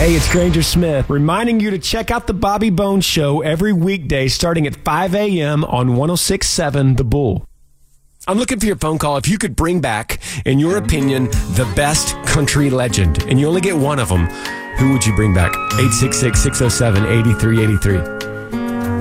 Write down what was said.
Hey, it's Granger Smith, reminding you to check out the Bobby Bones Show every weekday starting at 5 a.m. on 106.7 The Bull. I'm looking for your phone call. If you could bring back, in your opinion, the best country legend, and you only get one of them, who would you bring back? 866-607-8383.